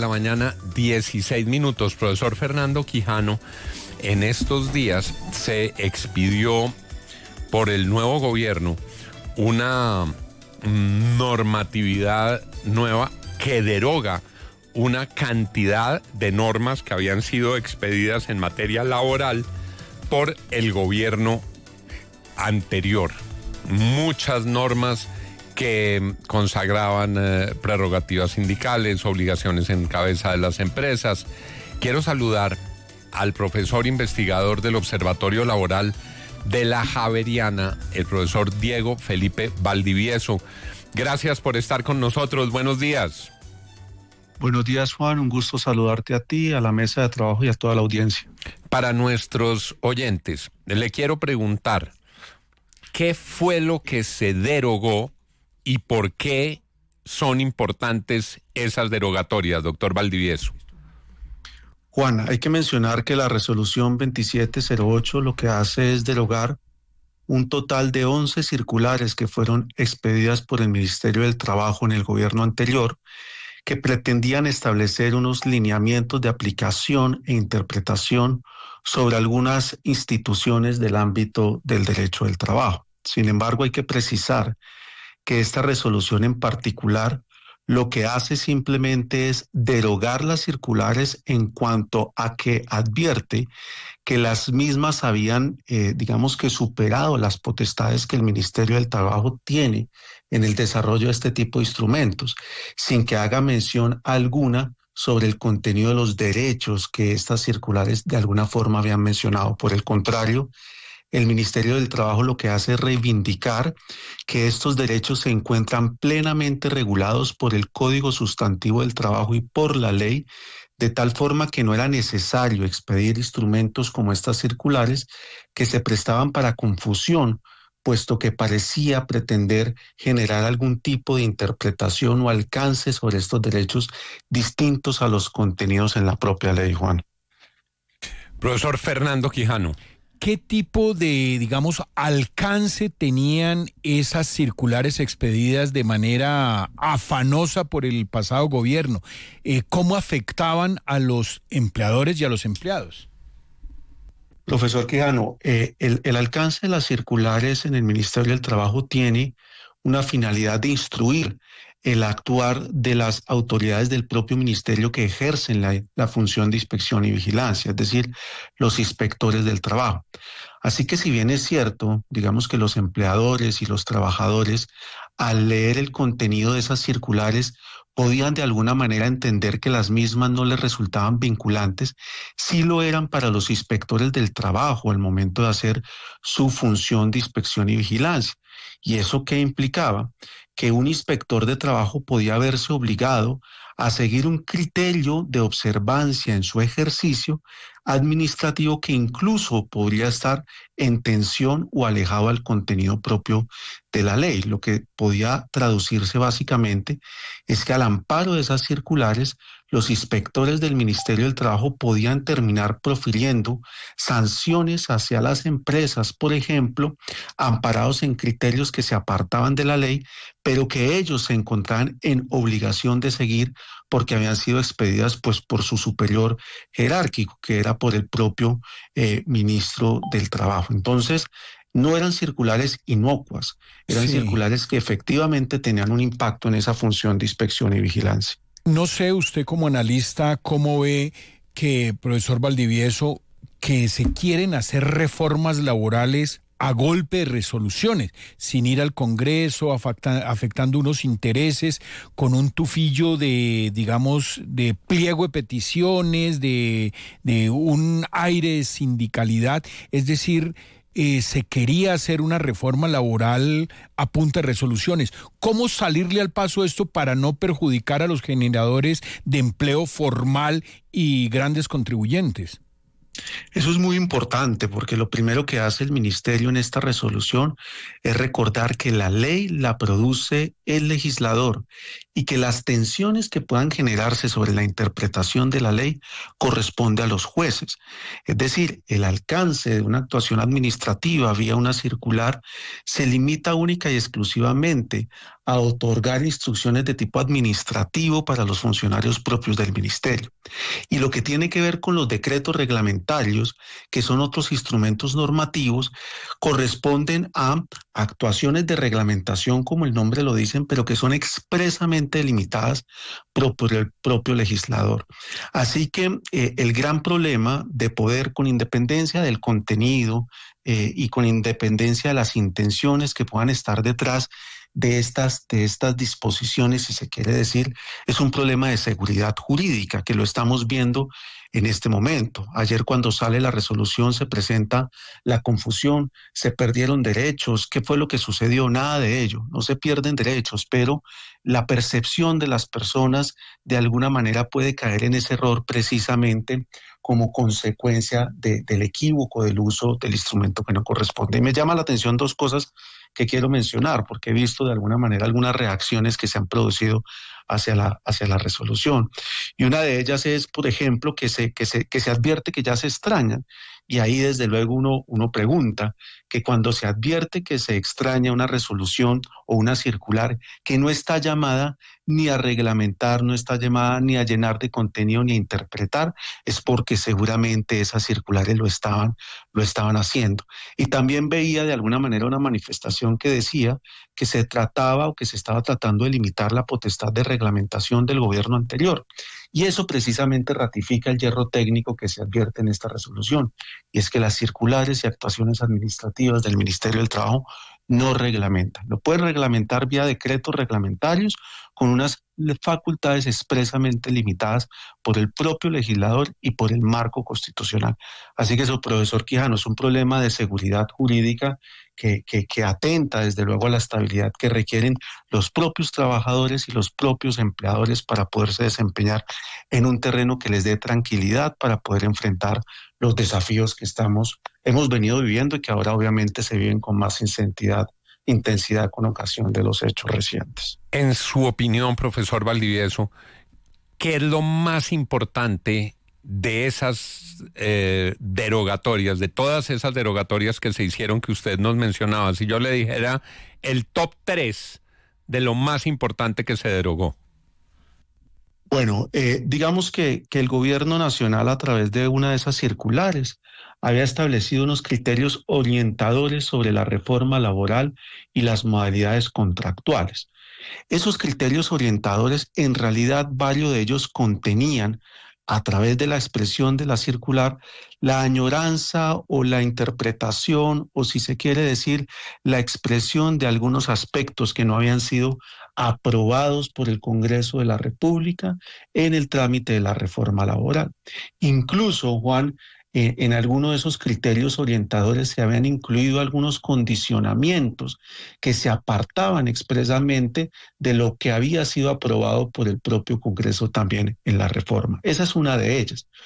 la mañana, 16 minutos. Profesor Fernando Quijano, en estos días se expidió por el nuevo gobierno una normatividad nueva que deroga una cantidad de normas que habían sido expedidas en materia laboral por el gobierno anterior. Muchas normas que consagraban prerrogativas sindicales, obligaciones en cabeza de las empresas. Quiero saludar al profesor investigador del Observatorio Laboral de la Javeriana, el profesor Diego Felipe Valdivieso. Gracias por estar con nosotros. Buenos días. Buenos días, Juan. Un gusto saludarte a ti, a la mesa de trabajo y a toda la audiencia. Para nuestros oyentes, le quiero preguntar, ¿qué fue lo que se derogó y por qué son importantes esas derogatorias, doctor Valdivieso? Juan, hay que mencionar que la resolución 2708 lo que hace es derogar un total de 11 circulares que fueron expedidas por el Ministerio del Trabajo en el gobierno anterior, que pretendían establecer unos lineamientos de aplicación e interpretación sobre algunas instituciones del ámbito del derecho del trabajo. Sin embargo, hay que precisar que esta resolución en particular lo que hace simplemente es derogar las circulares en cuanto a que advierte que las mismas habían, digamos que superado las potestades que el Ministerio del Trabajo tiene en el desarrollo de este tipo de instrumentos, sin que haga mención alguna sobre el contenido de los derechos que estas circulares de alguna forma habían mencionado. Por el contrario, el Ministerio del Trabajo lo que hace es reivindicar que estos derechos se encuentran plenamente regulados por el Código Sustantivo del Trabajo y por la ley, de tal forma que no era necesario expedir instrumentos como estas circulares que se prestaban para confusión, puesto que parecía pretender generar algún tipo de interpretación o alcance sobre estos derechos distintos a los contenidos en la propia ley, Juan. Profesor Fernando Quijano. ¿Qué tipo de, digamos, alcance tenían esas circulares expedidas de manera afanosa por el pasado gobierno? ¿Cómo afectaban a los empleadores y a los empleados? Profesor Quijano, el alcance de las circulares en el Ministerio del Trabajo tiene una finalidad de instruir el actuar de las autoridades del propio ministerio que ejercen la función de inspección y vigilancia, es decir, los inspectores del trabajo. Así que si bien es cierto, digamos que los empleadores y los trabajadores, al leer el contenido de esas circulares, podían de alguna manera entender que las mismas no les resultaban vinculantes, sí lo eran para los inspectores del trabajo al momento de hacer su función de inspección y vigilancia. ¿Y eso qué implicaba? Que un inspector de trabajo podía verse obligado a seguir un criterio de observancia en su ejercicio administrativo que incluso podría estar en tensión o alejado al contenido propio de la ley. Lo que podía traducirse básicamente es que al amparo de esas circulares, los inspectores del Ministerio del Trabajo podían terminar profiriendo sanciones hacia las empresas, por ejemplo, amparados en criterios que se apartaban de la ley, pero que ellos se encontraban en obligación de seguir porque habían sido expedidas pues por su superior jerárquico, que era por el propio ministro del Trabajo. Entonces, no eran circulares inocuas, eran circulares que efectivamente tenían un impacto en esa función de inspección y vigilancia. No sé, usted como analista, ¿cómo ve que, profesor Valdivieso, que se quieren hacer reformas laborales a golpe de resoluciones, sin ir al Congreso, afectando unos intereses, con un tufillo de, digamos, de pliego de peticiones, de un aire de sindicalidad? Es decir, se quería hacer una reforma laboral a punta de resoluciones. ¿Cómo salirle al paso a esto para no perjudicar a los generadores de empleo formal y grandes contribuyentes? Eso es muy importante porque lo primero que hace el ministerio en esta resolución es recordar que la ley la produce el legislador y que las tensiones que puedan generarse sobre la interpretación de la ley corresponde a los jueces. Es decir, el alcance de una actuación administrativa vía una circular se limita única y exclusivamente a otorgar instrucciones de tipo administrativo para los funcionarios propios del ministerio. Y lo que tiene que ver con los decretos reglamentarios, que son otros instrumentos normativos, corresponden a actuaciones de reglamentación, como el nombre lo dicen, pero que son expresamente delimitadas por el propio legislador. Así que el gran problema de poder, con independencia del contenido y con independencia de las intenciones que puedan estar detrás de estas disposiciones, si se quiere decir, es un problema de seguridad jurídica que lo estamos viendo en este momento. Ayer, cuando sale la resolución, se presenta la confusión, se perdieron derechos. ¿Qué fue lo que sucedió? Nada de ello, no se pierden derechos, pero la percepción de las personas de alguna manera puede caer en ese error precisamente como consecuencia del equívoco del uso del instrumento que no corresponde. Y me llama la atención dos cosas que quiero mencionar, porque he visto de alguna manera algunas reacciones que se han producido hacia la resolución. Y una de ellas es, por ejemplo, que se advierte que ya se extrañan. Y ahí desde luego uno pregunta que cuando se advierte que se extraña una resolución o una circular que no está llamada ni a reglamentar, no está llamada ni a llenar de contenido ni a interpretar, es porque seguramente esas circulares lo estaban haciendo. Y también veía de alguna manera una manifestación que decía que se trataba o que se estaba tratando de limitar la potestad de reglamentación del gobierno anterior. Y eso precisamente ratifica el hierro técnico que se advierte en esta resolución, y es que las circulares y actuaciones administrativas del Ministerio del Trabajo no reglamentan. Lo pueden reglamentar vía decretos reglamentarios con unas facultades expresamente limitadas por el propio legislador y por el marco constitucional. Así que eso, profesor Quijano, es un problema de seguridad jurídica que atenta desde luego a la estabilidad que requieren los propios trabajadores y los propios empleadores para poderse desempeñar en un terreno que les dé tranquilidad para poder enfrentar los desafíos que hemos venido viviendo y que ahora obviamente se viven con más intensidad con ocasión de los hechos recientes. En su opinión, profesor Valdivieso, ¿qué es lo más importante de esas derogatorias, de todas esas derogatorias que se hicieron que usted nos mencionaba? Si yo le dijera el top 3 de lo más importante que se derogó. Bueno, digamos que el gobierno nacional, a través de una de esas circulares, había establecido unos criterios orientadores sobre la reforma laboral y las modalidades contractuales. Esos criterios orientadores, en realidad, varios de ellos contenían, a través de la expresión de la circular, la añoranza o la interpretación, o si se quiere decir, la expresión de algunos aspectos que no habían sido aprobados por el Congreso de la República en el trámite de la reforma laboral. Incluso, Juan, en alguno de esos criterios orientadores se habían incluido algunos condicionamientos que se apartaban expresamente de lo que había sido aprobado por el propio Congreso también en la reforma. Esa es una de ellas.